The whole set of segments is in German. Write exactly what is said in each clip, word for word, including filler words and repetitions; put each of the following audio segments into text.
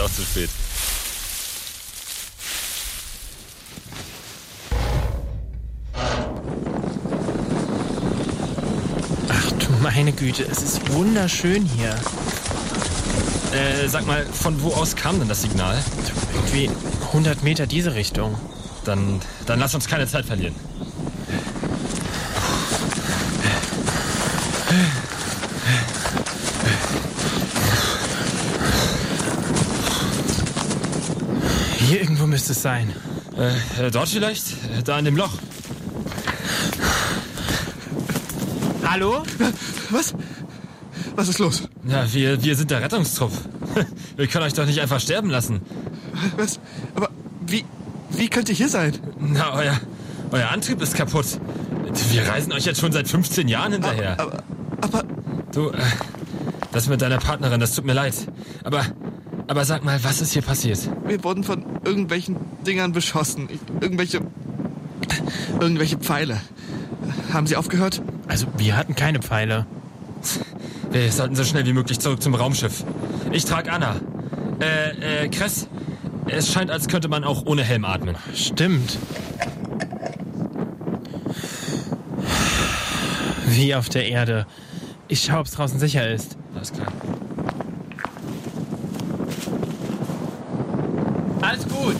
auch zu spät. Ach du meine Güte, es ist wunderschön hier. Äh, sag mal, von wo aus kam denn das Signal? Irgendwie hundert Meter diese Richtung. Dann, dann lass uns keine Zeit verlieren. Hier irgendwo müsste es sein. Äh, dort vielleicht? Da in dem Loch. Hallo? Was? Was ist los? Ja, wir, wir sind der Rettungstrupp. Wir können euch doch nicht einfach sterben lassen. Was? Aber wie, wie könnt ihr hier sein? Na, euer, euer Antrieb ist kaputt. Wir reisen euch jetzt schon seit fünfzehn Jahren hinterher. Aber, aber, Du, äh, das mit deiner Partnerin, das tut mir leid. Aber, aber sag mal, was ist hier passiert? wir wurden von irgendwelchen Dingern beschossen. Ich, irgendwelche, irgendwelche Pfeile. Haben sie aufgehört? Also, wir hatten keine Pfeile. Wir sollten so schnell wie möglich zurück zum Raumschiff. Ich trage Anna. Äh, äh, Kress, es scheint, als könnte man auch ohne Helm atmen. Stimmt. Wie auf der Erde. Ich schau, ob's draußen sicher ist. Alles klar. Alles gut.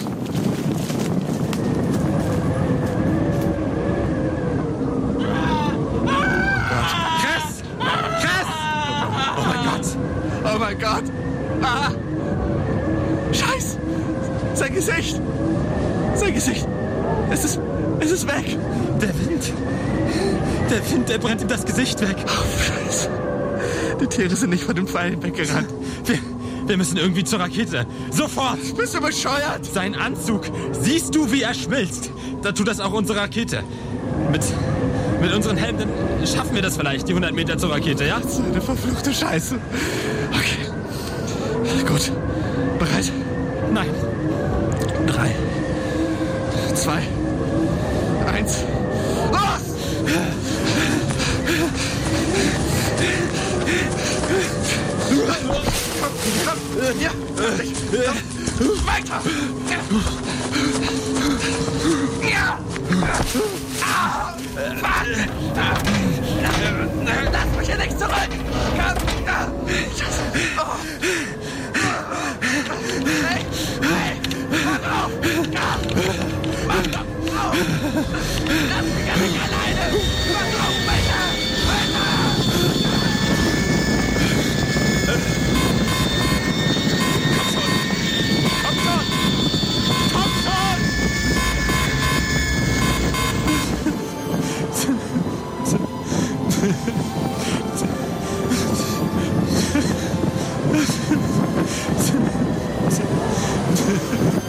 Kress! Kress! Oh mein Gott! Oh mein Gott! Ah! Scheiß! Sein Gesicht! Sein Gesicht! Es ist, es ist weg! Der Wind! Der Wind, der brennt ihm das Gesicht weg. Oh, Scheiße! Die Tiere sind nicht von den Pfeilen weggerannt. Wir, wir müssen irgendwie zur Rakete. Sofort! Bist du bescheuert? Sein Anzug. Siehst du, wie er schmilzt? Da tut das auch unsere Rakete. Mit, mit unseren Helmen schaffen wir das vielleicht, die hundert Meter zur Rakete, ja? So eine verfluchte Scheiße. Okay. Gut. Bereit? Nein. Drei. Zwei. Eins. Los! Komm, komm. Ja, fertig. Komm. Weiter! Ja! Ah! Mann! Lass mich hier nicht zurück! Komm! Ah! Scheiße! Oh! Hey! Hey! Mach auf! Komm! Mach doch auf! Lass mich ja nicht alleine! Mach auf! Weiter! Weiter! Komm schon! Komm schon! Komm schon!